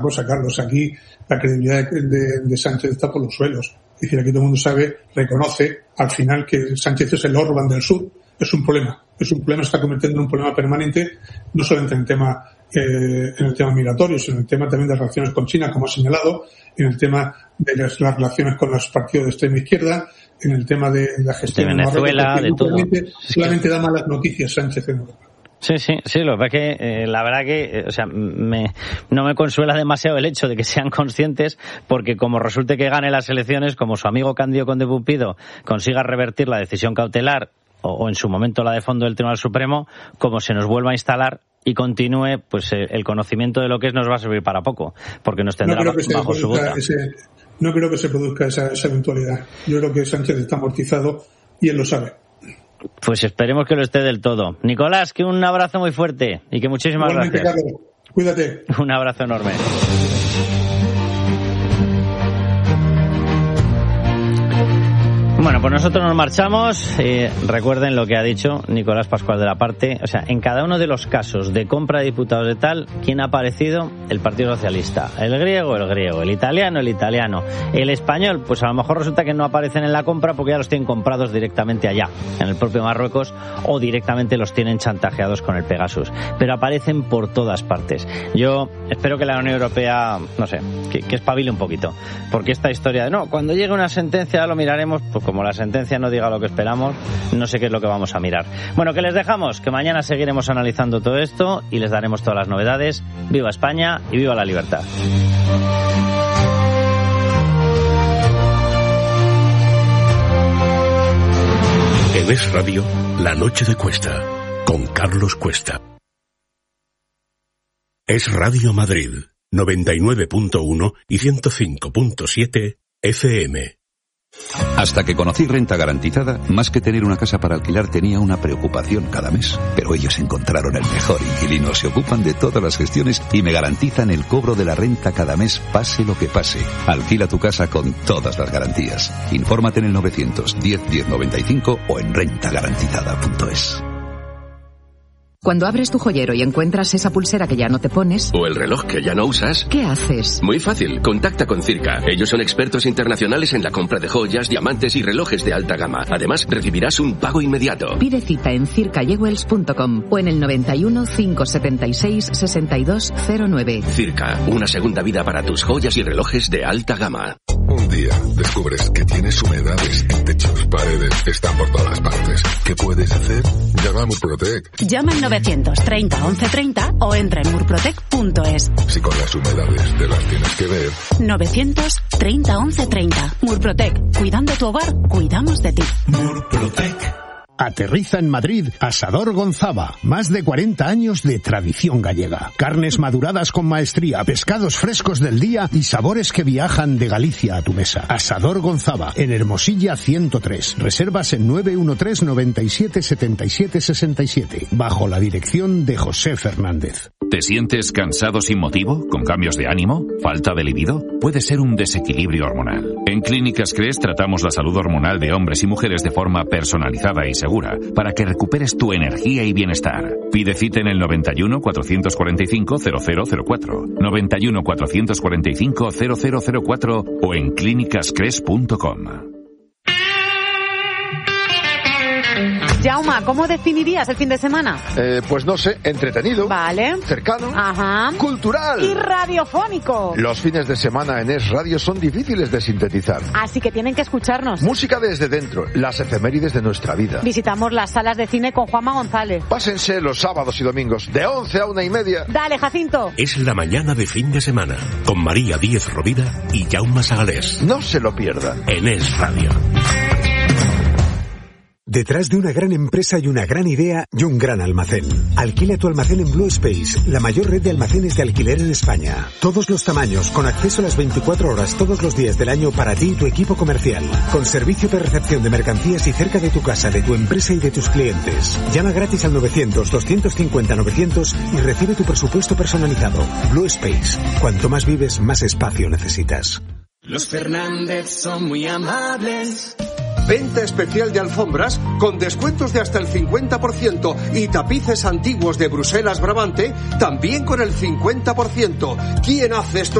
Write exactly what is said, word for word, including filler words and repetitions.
cosa, Carlos, aquí la credibilidad de, de, de Sánchez está por los suelos. Es decir, aquí todo el mundo sabe, reconoce al final que Sánchez es el Orbán del sur. Es un problema. Es un problema, se está convirtiendo en un problema permanente, no solamente en el tema, eh, en el tema migratorio, sino en el tema también de las relaciones con China, como ha señalado, en el tema de las, las relaciones con los partidos de extrema izquierda, en el tema de la gestión de Venezuela, de, de todo. Solamente, solamente da malas noticias Sánchez en Europa. Sí, sí, sí, lo que pasa es que eh, la verdad que, eh, o sea, me, no me consuela demasiado el hecho de que sean conscientes, porque como resulte que gane las elecciones, como su amigo Cándido Conde Pumpido consiga revertir la decisión cautelar o, o en su momento la de fondo del Tribunal Supremo, como se nos vuelva a instalar y continúe, pues eh, el conocimiento de lo que es nos va a servir para poco, porque nos tendrá no bajo, bajo su bota. Ese, no creo que se produzca esa, esa eventualidad. Yo creo que Sánchez está amortizado y él lo sabe. Pues esperemos que lo esté del todo. Nicolás, que un abrazo muy fuerte y que muchísimas Igualmente, gracias. Carlos, cuídate. Un abrazo enorme. Bueno, pues nosotros nos marchamos. Eh, recuerden lo que ha dicho Nicolás Pascual de la Parte. O sea, en cada uno de los casos de compra de diputados de tal, ¿quién ha aparecido? El Partido Socialista. El griego, el griego. El italiano, el italiano. El español, pues a lo mejor resulta que no aparecen en la compra porque ya los tienen comprados directamente allá, en el propio Marruecos, o directamente los tienen chantajeados con el Pegasus. Pero aparecen por todas partes. Yo espero que la Unión Europea, no sé, que, que espabile un poquito. Porque esta historia de, no, cuando llegue una sentencia lo miraremos, pues como la sentencia no diga lo que esperamos, no sé qué es lo que vamos a mirar. Bueno, que les dejamos, que mañana seguiremos analizando todo esto y les daremos todas las novedades. ¡Viva España y viva la libertad! En Es Radio, La Noche de Cuesta, con Carlos Cuesta. Es Radio Madrid, noventa y nueve punto uno y ciento cinco punto siete F M. Hasta que conocí Renta Garantizada, más que tener una casa para alquilar tenía una preocupación cada mes. Pero ellos encontraron el mejor inquilino, se ocupan de todas las gestiones y me garantizan el cobro de la renta cada mes, pase lo que pase. Alquila tu casa con todas las garantías. Infórmate en el novecientos diez diez noventa y cinco o en renta garantizada punto es. Cuando abres tu joyero y encuentras esa pulsera que ya no te pones... O el reloj que ya no usas... ¿Qué haces? Muy fácil, contacta con Circa. Ellos son expertos internacionales en la compra de joyas, diamantes y relojes de alta gama. Además, recibirás un pago inmediato. Pide cita en circa jewels punto com o en el noventa y uno, cinco setenta y seis, sesenta y dos cero nueve. Circa, una segunda vida para tus joyas y relojes de alta gama. Un día descubres que tienes humedades en techos, paredes, están por todas partes. ¿Qué puedes hacer? Llama a Murprotec. Llama al novecientos treinta once treinta o entra en murprotec punto es. Si con las humedades te las tienes que ver. novecientos treinta once treinta. Murprotec. Cuidando tu hogar, cuidamos de ti. Murprotec. Aterriza en Madrid Asador Gonzava. Más de cuarenta años de tradición gallega. Carnes maduradas con maestría, pescados frescos del día y sabores que viajan de Galicia a tu mesa. Asador Gonzava, en Hermosilla ciento tres. Reservas en nueve uno tres, noventa y siete, setenta y siete, sesenta y siete. Bajo la dirección de José Fernández. ¿Te sientes cansado sin motivo? ¿Con cambios de ánimo? ¿Falta de libido? Puede ser un desequilibrio hormonal. En Clínicas Cres tratamos la salud hormonal de hombres y mujeres de forma personalizada y segura, para que recuperes tu energía y bienestar. Pide cita en el noventa y uno, cuatrocientos cuarenta y cinco, cero cero cero cuatro, noventa y uno, cuatrocientos cuarenta y cinco, cero cero cero cuatro o en clínicas cres punto com. Jauma, ¿cómo definirías el fin de semana? Eh, pues no sé, entretenido. Vale. Cercano. Ajá. Cultural. Y radiofónico. Los fines de semana en Es Radio son difíciles de sintetizar. Así que tienen que escucharnos. Música desde dentro, las efemérides de nuestra vida. Visitamos las salas de cine con Juanma González. Pásense los sábados y domingos, de once a una y media. Dale, Jacinto. Es la mañana de fin de semana, con María Díez Rovira y Jaume Sagalés. No se lo pierdan. En Es Radio. Detrás de una gran empresa hay una gran idea y un gran almacén. Alquila tu almacén en Blue Space, la mayor red de almacenes de alquiler en España. Todos los tamaños, con acceso a las veinticuatro horas todos los días del año para ti y tu equipo comercial. Con servicio de recepción de mercancías y cerca de tu casa, de tu empresa y de tus clientes. Llama gratis al novecientos, doscientos cincuenta, novecientos y recibe tu presupuesto personalizado. Blue Space. Cuanto más vives, más espacio necesitas. Los Fernández son muy amables. Venta especial de alfombras con descuentos de hasta el cincuenta por ciento y tapices antiguos de Bruselas Brabante también con el cincuenta por ciento. ¿Quién hace esto?